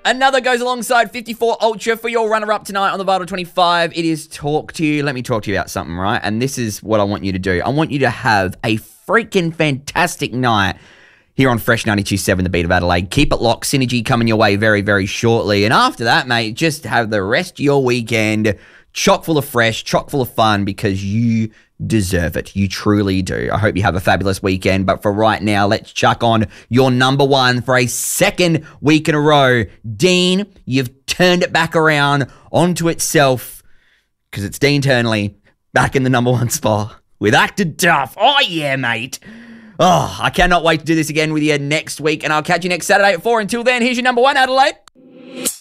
Another goes alongside 54 Ultra for your runner-up tonight on the Vital 25. It is Talk to You. Let me talk to you about something, right? And this is what I want you to do. I want you to have a freaking fantastic night here on Fresh 92.7, the Beat of Adelaide. Keep it locked. Synergy coming your way very, very shortly. And after that, mate, just have the rest of your weekend chock full of fresh, chock full of fun, because you deserve it. You truly do. I hope you have a fabulous weekend. But for right now, let's chuck on your number one for a second week in a row. Dean, you've turned it back around onto itself, because it's Dean Turnley back in the number one spot with Acted Tough. Oh, yeah, mate. Oh, I cannot wait to do this again with you next week, and I'll catch you next Saturday at 4. Until then, here's your number one, Adelaide.